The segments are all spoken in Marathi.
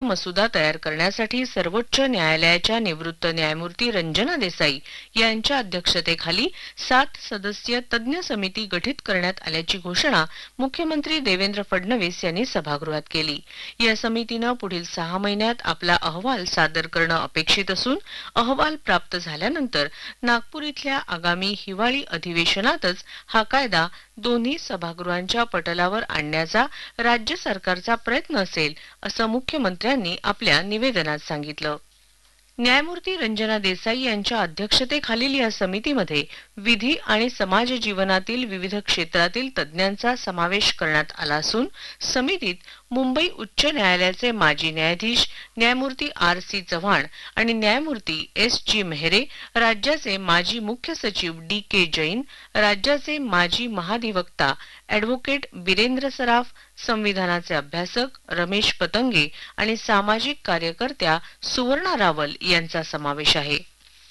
मसुदा तयार करण्यासाठी सर्वोच्च न्यायालयाच्या निवृत्त न्यायमूर्ती रंजना देसाई यांच्या अध्यक्षतेखाली 7 सदस्यीय तज्ञ समिती गठीत करण्यात आल्याची घोषणा मुख्यमंत्री देवेंद्र फडणवीस यांनी सभागृहात केली। या समितीने पुढील 6 महिन्यात आपला अहवाल सादर करणं अपेक्षित असून अहवाल प्राप्त झाल्यानंतर नागपूर इथल्या आगामी हिवाळी अधिवेशनातच हा कायदा दोन्ही सभागृहांच्या पटलावर आणण्याचा राज्य सरकारचा प्रयत्न असेल असं मुख्यमंत्र्यांनी आपल्या निवेदनात सांगितलं। न्यायमूर्ती रंजना देसाई यांच्या अध्यक्षतेखालील या समितीमध्ये विधी आणि समाज जीवनातील विविध क्षेत्रातील तज्ञांचा समावेश करण्यात आला असून समितीत मुंबई उच्च न्यायालयाचे माजी न्यायाधीश न्यायमूर्ती R.C. चव्हाण आणि न्यायमूर्ती S.G. मेहरे, राज्याचे माजी मुख्य सचिव D.K. जैन, राज्याचे माजी महाधिवक्ता ॲडव्होकेट बिरेंद्र सराफ, संविधानाचे अभ्यासक रमेश पतंगे आणि सामाजिक कार्यकर्त्या सुवर्णा रावल यांचा समावेश आहे।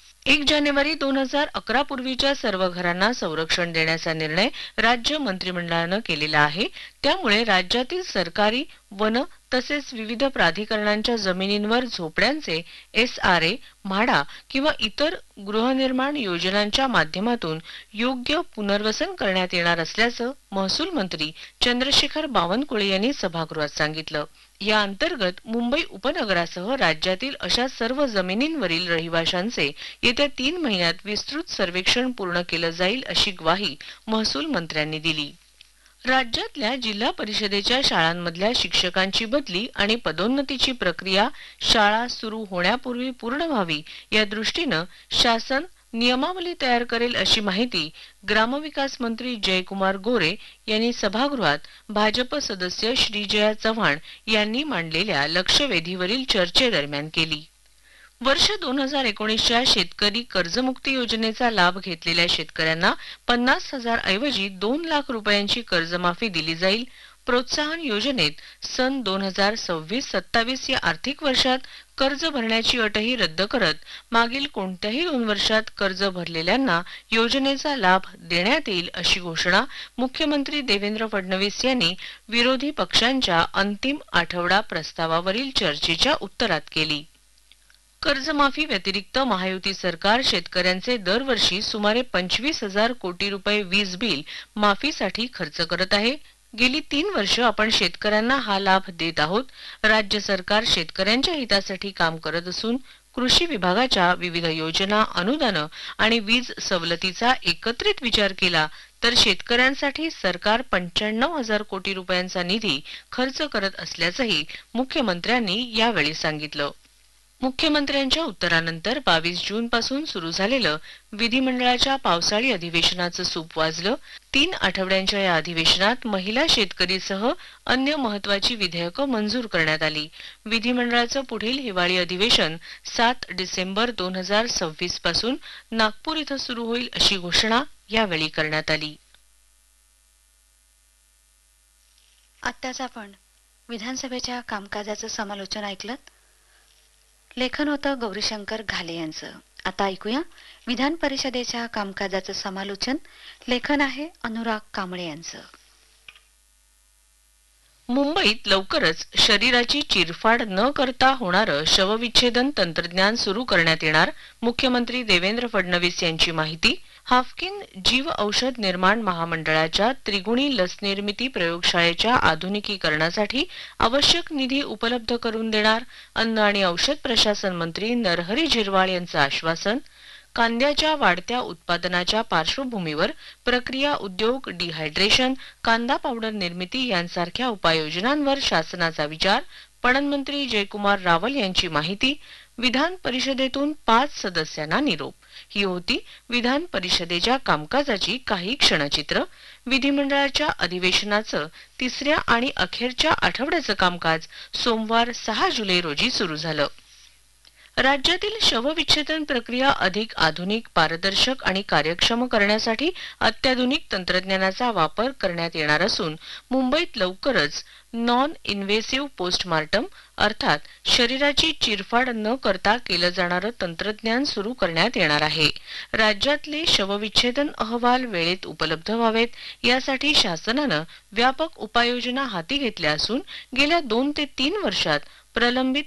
1 जानेवारी 2011 पूर्वीच्या सर्व घरांना संरक्षण देण्याचा निर्णय राज्य मंत्रिमंडळाने केलेला आहे। त्यामुळे राज्यातील सरकारी, वन तसेच विविध प्राधिकरणांच्या जमिनींवर झोपड्यांचे SRA, म्हाडा किंवा इतर गृहनिर्माण योजनांच्या माध्यमातून योग्य पुनर्वसन करण्यात येणार असल्याचं महसूल मंत्री चंद्रशेखर बावनकुळे यांनी सभागृहात सांगितलं। या अंतर्गत मुंबई उपनगरासह राज्यातील अशा सर्व जमिनींवरील रहिवाशांचे येत्या 3 महिन्यात विस्तृत सर्वेक्षण पूर्ण केलं जाईल अशी ग्वाही महसूल मंत्र्यांनी दिली। राज्यातल्या जिल्हा परिषदेच्या शाळांमधल्या शिक्षकांची बदली आणि पदोन्नतीची प्रक्रिया शाळा सुरू होण्यापूर्वी पूर्ण व्हावी या दृष्टीने शासन नियमावली तयार करेल अशी माहिती ग्रामविकास मंत्री जयकुमार गोरे यांनी सभागृहात भाजप सदस्य श्रीजया चव्हाण यांनी मांडलेल्या लक्षवेधीवरील चर्चेदरम्यान केली। वर्ष 2019च्या शेतकरी कर्जमुक्ती योजनेचा लाभ घेतलेल्या शेतकऱ्यांना 50,000 ऐवजी 2 लाख रुपयांची कर्जमाफी दिली जाईल। प्रोत्साहन योजनेत सन 2026-27 या आर्थिक वर्षात कर्ज भरण्याची अटही रद्द करत मागील कोणत्याही 2 वर्षात कर्ज भरलेल्यांना योजनेचा लाभ देण्यात येईल अशी घोषणा मुख्यमंत्री देवेंद्र फडणवीस यांनी विरोधी पक्षांच्या अंतिम आठवडा प्रस्तावावरील चर्चेच्या उत्तरात केली। कर्जमाफी व्यतिरिक्त महायुती सरकार शेतकऱ्यांचे दरवर्षी सुमारे 25,000 कोटी रुपये वीज बिल माफीसाठी खर्च करत आहे। गेली 3 वर्ष आपण शेतकऱ्यांना हा लाभ देत आहोत। राज्य सरकार शेतकऱ्यांच्या हितासाठी काम करत असून कृषी विभागाच्या विविध योजना, अनुदान आणि वीज सवलतीचा एकत्रित विचार केला तर शेतकऱ्यांसाठी सरकार 95,000 कोटी रुपयांचा निधी खर्च करत असल्याचंही मुख्यमंत्र्यांनी यावेळी सांगितलं। मुख्यमंत्र्यांच्या उत्तरानंतर 22 जून पासून सुरू झालेलं विधिमंडळाच्या पावसाळी अधिवेशनाचं सूप वाजलं। 3 आठवड्यांच्या या अधिवेशनात महिला शेतकरीसह अन्य महत्वाची विधेयकं मंजूर करण्यात आली। विधिमंडळाचं पुढील हिवाळी अधिवेशन 7 डिसेंबर 2026 पासून नागपूर इथं सुरू होईल अशी घोषणा यावेळी करण्यात आली। आत्ताच आपण विधानसभेच्या कामकाजाचं समालोचन ऐकलं। लेखन होतं गौरीशंकर घाले यांचं। आता ऐकूया विधान परिषदेच्या कामकाजाचं समालोचन। लेखन आहे अनुराग कांबळे यांचं। मुंबईत लवकरच शरीराची चिरफाड न करता होणारं शवविच्छेदन तंत्रज्ञान सुरू करण्यात येणार, मुख्यमंत्री देवेंद्र फडणवीस यांची माहिती। हाफकिन जीव औषध निर्माण महामंडळाच्या त्रिगुणी लस निर्मिती प्रयोगशाळेच्या आधुनिकीकरणासाठी आवश्यक निधी उपलब्ध करून देणार, अन्न आणि औषध प्रशासन मंत्री नरहरी झिरवाळ यांचं आश्वासन। कांद्याच्या वाढत्या उत्पादनाच्या पार्श्वभूमीवर प्रक्रिया उद्योग, डिहायड्रेशन, कांदा पावडर निर्मिती यांसारख्या उपाययोजनांवर शासनाचा विचार, पणनमंत्री जयकुमार रावल यांची माहिती। विधान परिषदेतून 5 सदस्यांना निरोप। ही होती विधान परिषदेच्या कामकाजाची काही क्षणचित्र। विधिमंडळाच्या अधिवेशनाचं 3ऱ्या आणि अखेरच्या आठवड्याचं कामकाज सोमवार 6 जुलै रोजी सुरू झालं। राज्यातील शवविच्छेदन प्रक्रिया अधिक आधुनिक, पारदर्शक आणि कार्यक्षम करण्यासाठी अत्याधुनिक तंत्रज्ञानाचा वापर करण्यात येणार असून मुंबईत लवकरच नॉन इन्व्हेसिव्ह पोस्टमार्टम अर्थात शरीराची चिरफाड न करता केलं जाणारं तंत्रज्ञान सुरू करण्यात येणार आहे। राज्यातले शवविच्छेदन अहवाल वेळेत उपलब्ध व्हावेत यासाठी शासनानं व्यापक उपाययोजना हाती घेतल्या असून गेल्या 2 ते 3 वर्षात प्रलंबित